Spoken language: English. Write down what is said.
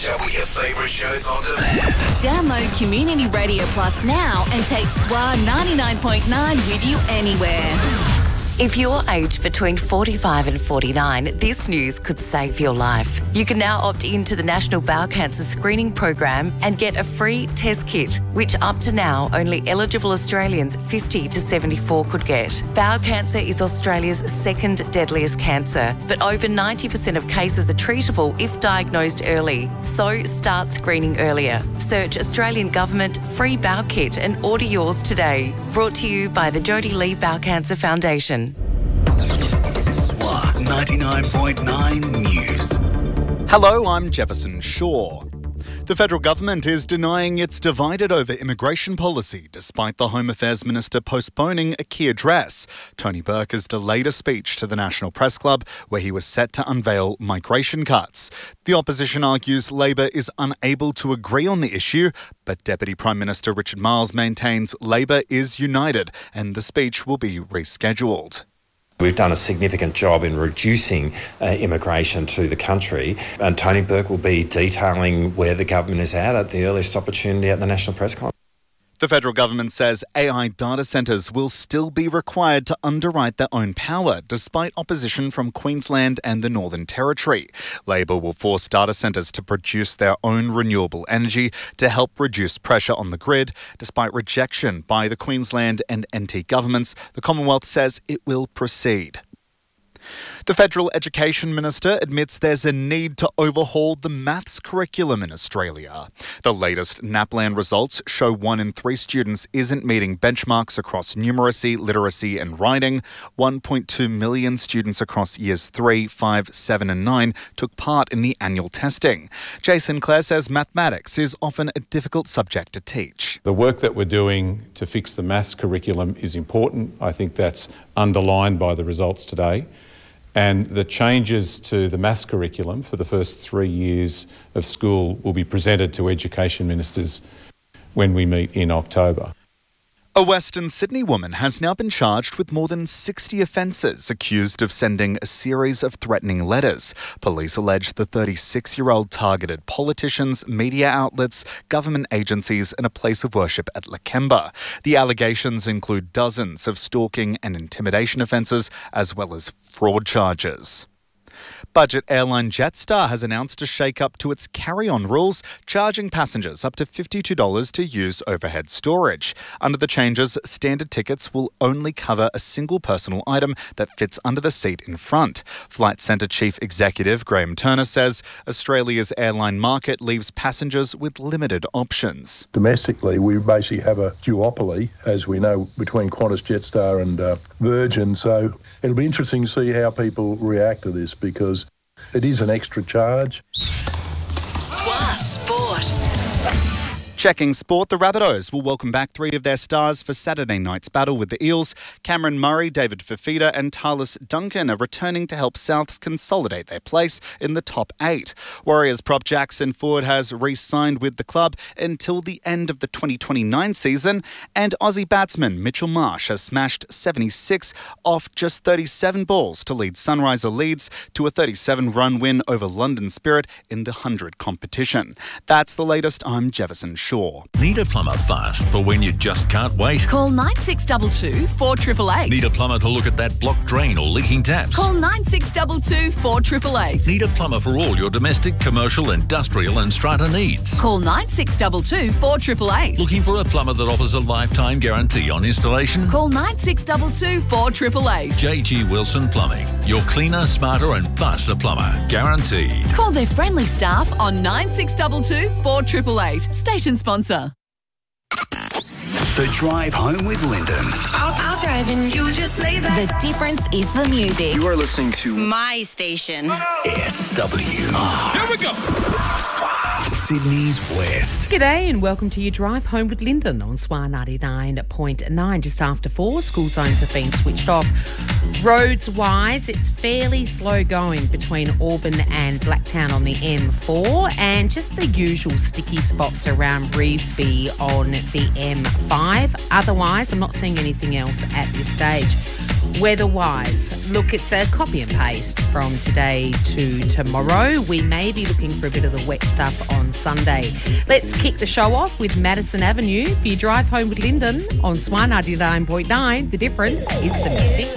Catch up with your favourite shows on demand. Download Community Radio Plus now and take SWA 99.9 with you anywhere. If you're aged between 45 and 49, this news could save your life. You can now opt into the National Bowel Cancer Screening Program and get a free test kit, which up to now only eligible Australians 50 to 74 could get. Bowel cancer is Australia's second deadliest cancer, but over 90% of cases are treatable if diagnosed early. So start screening earlier. Search Australian Government Free Bowel Kit and order yours today. Brought to you by the Jodie Lee Bowel Cancer Foundation. SWA 99.9 News. Hello, I'm Jefferson Shaw. The federal government is denying it's divided over immigration policy, despite the Home Affairs Minister postponing a key address. Tony Burke has delayed a speech to the National Press Club, where he was set to unveil migration cuts. The opposition argues Labor is unable to agree on the issue, but Deputy Prime Minister Richard Marles maintains Labor is united and the speech will be rescheduled. We've done a significant job in reducing immigration to the country, and Tony Burke will be detailing where the government is at the earliest opportunity at the National Press Club. The federal government says AI data centres will still be required to underwrite their own power, despite opposition from Queensland and the Northern Territory. Labor will force data centres to produce their own renewable energy to help reduce pressure on the grid. Despite rejection by the Queensland and NT governments, the Commonwealth says it will proceed. The Federal Education Minister admits there's a need to overhaul the maths curriculum in Australia. The latest NAPLAN results show 1 in 3 students isn't meeting benchmarks across numeracy, literacy and writing. 1.2 million students across years 3, 5, 7 and 9 took part in the annual testing. Jason Clare says mathematics is often a difficult subject to teach. The work that we're doing to fix the maths curriculum is important. I think that's underlined by the results today. And the changes to the maths curriculum for the first 3 years of school will be presented to education ministers when we meet in October. A Western Sydney woman has now been charged with more than 60 offences, accused of sending a series of threatening letters. Police allege the 36-year-old targeted politicians, media outlets, government agencies and a place of worship at Lakemba. The allegations include dozens of stalking and intimidation offences, as well as fraud charges. Budget airline Jetstar has announced a shake-up to its carry-on rules, charging passengers up to $52 to use overhead storage. Under the changes, standard tickets will only cover a single personal item that fits under the seat in front. Flight Centre Chief Executive Graham Turner says Australia's airline market leaves passengers with limited options. Domestically, we basically have a duopoly, as we know, between Qantas, Jetstar and Virgin, so it'll be interesting to see how people react to this, because it is an extra charge. SWA Sport. Checking sport, the Rabbitohs will welcome back 3 of their stars for Saturday night's battle with the Eels. Cameron Murray, David Fifita and Tallis Duncan are returning to help Souths consolidate their place in the top 8. Warriors prop Jackson Ford has re-signed with the club until the end of the 2029 season, and Aussie batsman Mitchell Marsh has smashed 76 off just 37 balls to lead Sunriser Leeds to a 37-run win over London Spirit in the 100 competition. That's the latest. I'm Jefferson Shaw. Need a plumber fast for when you just can't wait? Call 9622 4888. Need a plumber to look at that blocked drain or leaking taps? Call 9622 4888. Need a plumber for all your domestic, commercial, industrial and strata needs? Call 9622 4888. Looking for a plumber that offers a lifetime guarantee on installation? Call 9622 4888. JG Wilson Plumbing. Your cleaner, smarter and faster plumber. Guaranteed. Call their friendly staff on 9622 4888. Station sponsor. The Drive Home with Lyndon. I'll drive and you just leave it. The difference is the music. You are listening to My station. SWR. Here we go. Sydney's West. G'day and welcome to your Drive Home with Lyndon on SWR 99.9. Just after 4, school zones have been switched off. Roads-wise, it's fairly slow going between Auburn and Blacktown on the M4, and just the usual sticky spots around Revesby on the M5. Otherwise, I'm not seeing anything else at this stage. Weather-wise, look, it's a copy and paste from today to tomorrow. We may be looking for a bit of the wet stuff on Sunday. Let's kick the show off with Madison Avenue. For your drive home with Lyndon on Swan 99.9, the difference is the music.